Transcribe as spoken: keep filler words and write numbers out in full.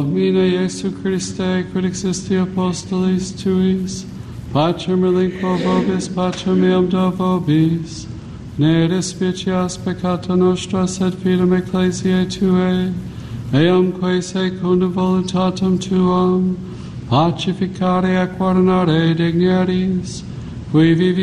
Mina Jesu Christe, quid existi apostolis tuis, pacem relinquo vobis, pacem meam do vobis, ne despicias peccata nostra, sed fidem ecclesiae Tuae, eam quae secundum voluntatem Tuam, pacificare et guardinare dignities, qui vivi